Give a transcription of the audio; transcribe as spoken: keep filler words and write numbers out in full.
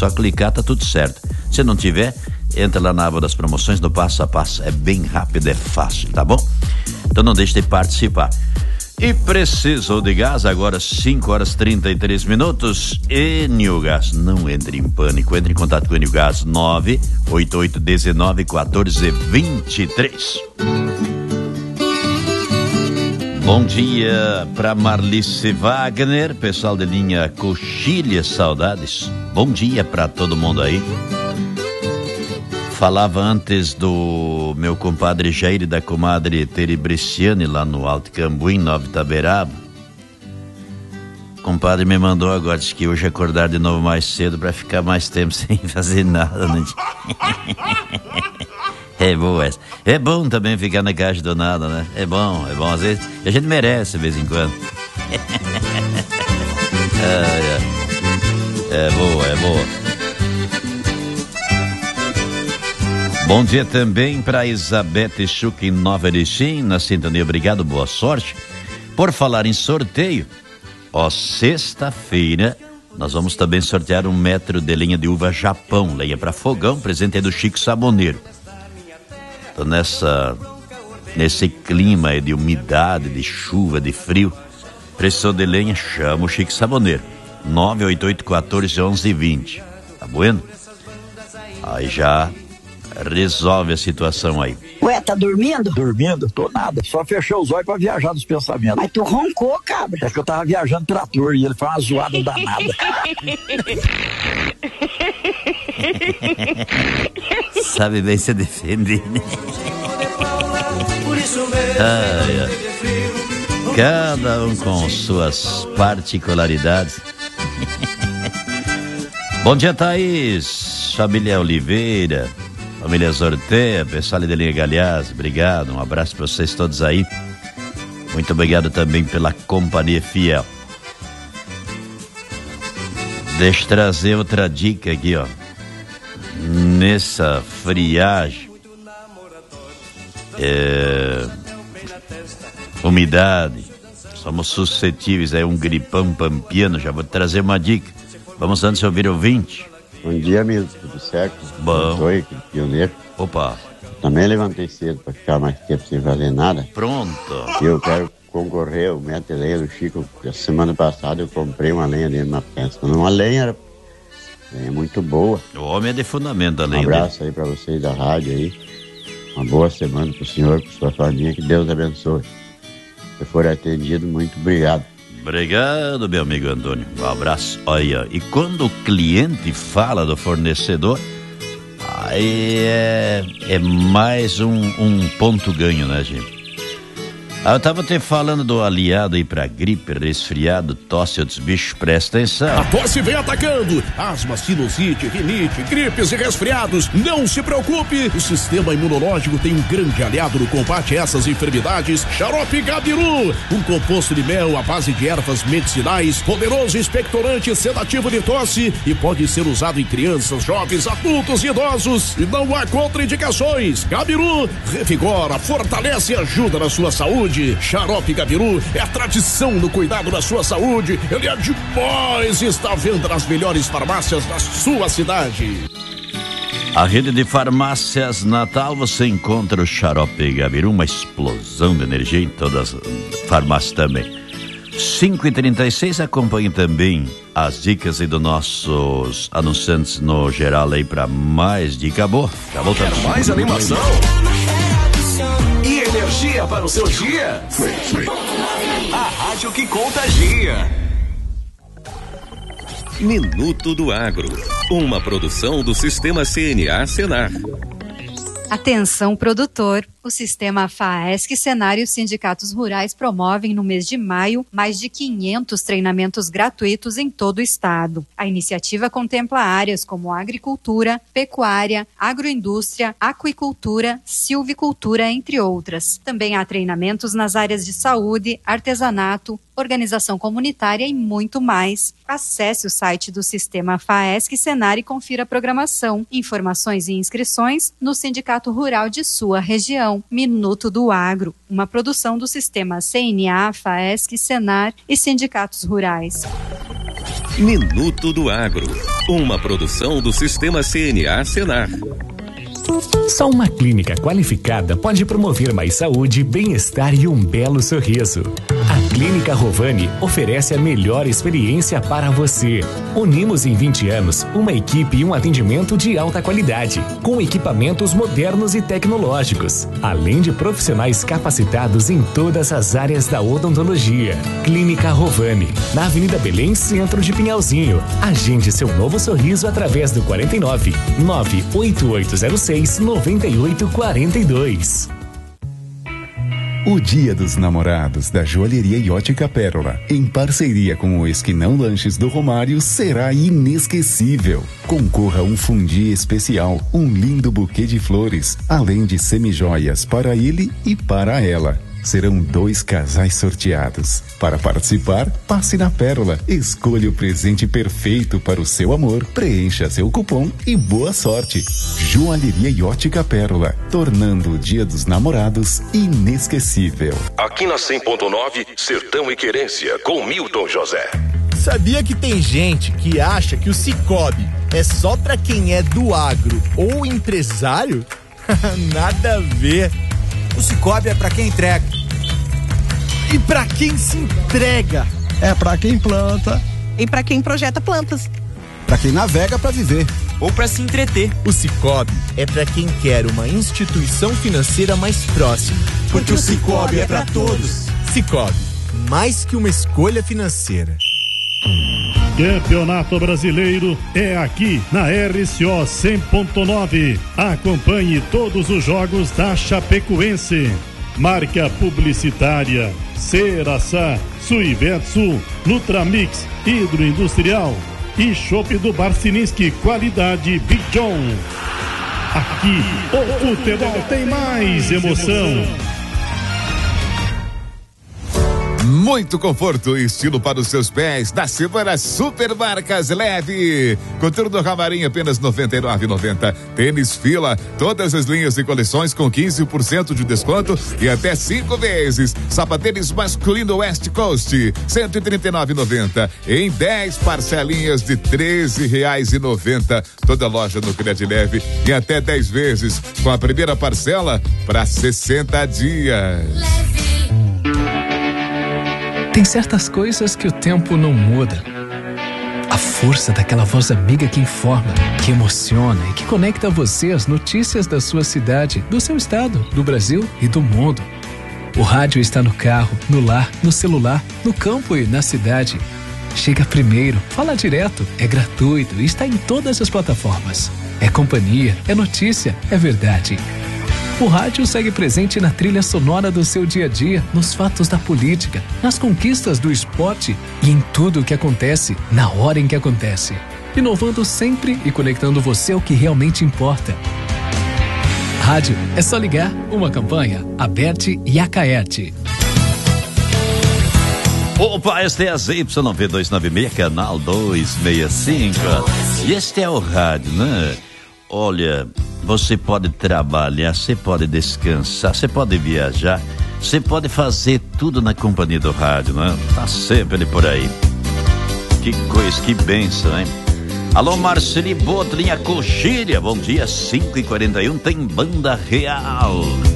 só clicar, tá tudo certo. Se não tiver, entra lá na aba das promoções do Passo a Passo. É bem rápido, é fácil, tá bom? Então não deixe de participar. E precisou de gás, agora cinco horas e trinta e três minutos. Enilgás, não entre em pânico, entre em contato com o Enilgás nove oito oito um nove um quatro dois três. Bom dia para Marlice Wagner, pessoal de linha Coxilha, saudades. Bom dia para todo mundo aí. Falava antes do meu compadre Jair e da comadre Tere Bresciani lá no Alto Cambuim, Nova Itaberaba. O compadre me mandou agora, disse que hoje acordar de novo mais cedo para ficar mais tempo sem fazer nada, né? É boa essa. É bom também ficar na caixa do nada, né? É bom, é bom. Às vezes a gente merece de vez em quando. é, é. é boa, é boa. Bom dia também para Elizabeth Schuch em Nova Erechim, na sintonia. Obrigado, boa sorte. Por falar em sorteio, ó, sexta-feira nós vamos também sortear um metro de lenha de uva Japão, lenha para fogão, presente aí do Chico Saboneiro. Então nessa, nesse clima aí de umidade, de chuva, de frio, precisou de lenha, chama o Chico Saboneiro. nove oito oito um quatro um um dois zero. Tá bueno? Aí já resolve a situação aí. Ué, tá dormindo? Dormindo? Tô nada. Só fechou os olhos pra viajar dos pensamentos. Mas tu roncou, cabra. É que eu tava viajando trator e ele foi uma zoada danada. Sabe bem se defender, né? Ai, ai. Cada um com suas particularidades. Bom dia, Thaís. Família Oliveira, família Zorteia, pessoal de Linha Galeaz, obrigado, um abraço para vocês todos aí. Muito obrigado também pela companhia fiel. Deixa eu trazer outra dica aqui, ó. Nessa friagem, é, umidade, somos suscetíveis a um gripão pampiano. Já vou trazer uma dica. Vamos antes ouvir o ouvinte. Bom dia, amigo, tudo certo? Bom. Oi, aqui, pioneiro. Opa. Também levantei cedo para ficar mais tempo sem fazer nada. Pronto. Eu quero concorrer ao metro de lenha do Chico. A semana passada eu comprei uma lenha dele na festa. Uma lenha, lenha muito boa. O homem é de fundamento da Um lenha. abraço dele aí para vocês da rádio aí. Uma boa semana pro senhor, pro sua família. Que Deus abençoe. Se for atendido, muito obrigado. Obrigado, meu amigo Antônio. Um abraço. Olha, e quando o cliente fala do fornecedor, aí é, é mais um, um ponto ganho, né, gente? Ah, eu tava te falando do aliado aí pra gripe, resfriado, tosse, outros bichos, presta atenção. A tosse vem atacando. Asma, sinusite, rinite, gripes e resfriados. Não se preocupe, o sistema imunológico tem um grande aliado no combate a essas enfermidades. Xarope Gabiru, um composto de mel à base de ervas medicinais, poderoso expectorante sedativo de tosse e pode ser usado em crianças, jovens, adultos e idosos. E não há contraindicações. Gabiru revigora, fortalece e ajuda na sua saúde. Xarope Gabiru é a tradição no cuidado da sua saúde. Ele é demais e está à venda nas melhores farmácias da sua cidade. A rede de farmácias Natal, você encontra o Xarope Gabiru, uma explosão de energia em todas as farmácias também. cinco e trinta e seis, acompanhe também as dicas aí dos nossos anunciantes no geral aí para mais dica boa. Já voltamos. Quer mais animação? E energia para o seu dia? A rádio que contagia. Minuto do Agro, uma produção do Sistema C N A Senar. Atenção, produtor! O sistema FAESC, Senar e os sindicatos rurais promovem no mês de maio mais de quinhentos treinamentos gratuitos em todo o estado. A iniciativa contempla áreas como agricultura, pecuária, agroindústria, aquicultura, silvicultura, entre outras. Também há treinamentos nas áreas de saúde, artesanato, organização comunitária e muito mais. Acesse o site do sistema FAESC Senar e confira a programação, informações e inscrições no Sindicato Rural de sua região. Minuto do Agro, uma produção do sistema C N A, FAESC, Senar e sindicatos rurais. Minuto do Agro, Uma produção do Sistema C N A Senar. Só uma clínica qualificada pode promover mais saúde, bem-estar e um belo sorriso. A Clínica Rovani oferece a melhor experiência para você. Unimos em vinte anos uma equipe e um atendimento de alta qualidade, com equipamentos modernos e tecnológicos, além de profissionais capacitados em todas as áreas da odontologia. Clínica Rovani, na Avenida Belém, centro de Pinhalzinho. Agende seu novo sorriso através do quarenta e nove, nove oito oito zero seis, noventa e oito quarenta e dois. O Dia dos Namorados da Joalheria e Ótica Pérola, em parceria com o Esquinão Lanches do Romário, será inesquecível. Concorra a um fundi especial, um lindo buquê de flores, além de semijoias para ele e para ela. Serão dois casais sorteados. Para participar, passe na Pérola, escolha o presente perfeito para o seu amor, preencha seu cupom e boa sorte. Joalheria e Ótica Pérola, tornando o Dia dos Namorados inesquecível. Aqui na cem ponto nove, Sertão e Querência, com Milton José. Sabia que tem gente que acha que o Sicoob é só pra quem é do agro ou empresário? Nada a ver. O Sicoob é pra quem entrega. E pra quem se entrega. É pra quem planta. E pra quem projeta plantas. Pra quem navega pra viver. Ou pra se entreter. O Sicoob é pra quem quer uma instituição financeira mais próxima. Porque, Porque o Sicoob é pra todos. Sicoob, mais que uma escolha financeira. Campeonato Brasileiro é aqui na R C O cem ponto nove. Acompanhe todos os jogos da Chapecoense. Marca publicitária Ceraçá, Suivetsu, Nutramix, Hidroindustrial e Chopp do Barcininski, qualidade Big John. Aqui o futebol tem mais emoção. Muito conforto e estilo para os seus pés. Da semana Super Marcas Leve. Coturno Ramarim apenas noventa e nove reais e noventa centavos. Tênis Fila, todas as linhas e coleções com quinze por cento de desconto e até cinco vezes. Sapatênis masculino West Coast, cento e trinta e nove reais e noventa centavos. Em dez parcelinhas de treze reais e noventa centavos. Toda loja no Crédito Leve e até dez vezes com a primeira parcela para sessenta dias. Tem certas coisas que o tempo não muda. A força daquela voz amiga que informa, que emociona e que conecta você às notícias da sua cidade, do seu estado, do Brasil e do mundo. O rádio está no carro, no lar, no celular, no campo e na cidade. Chega primeiro, fala direto, é gratuito e está em todas as plataformas. É companhia, é notícia, é verdade. O rádio segue presente na trilha sonora do seu dia a dia, nos fatos da política, nas conquistas do esporte e em tudo o que acontece, na hora em que acontece. Inovando sempre e conectando você ao que realmente importa. Rádio é só ligar, uma campanha, Aberte e Acaerte. Opa, este é a Z Y V duzentos e noventa e seis, canal duzentos e sessenta e cinco. E este é o rádio, né? Olha, você pode trabalhar, você pode descansar, você pode viajar, você pode fazer tudo na companhia do rádio, né? Tá sempre por aí. Que coisa, que bênção, hein? Alô, Marceli Botrinha Coxilha, bom dia, cinco e quarenta e um, tem Banda Real.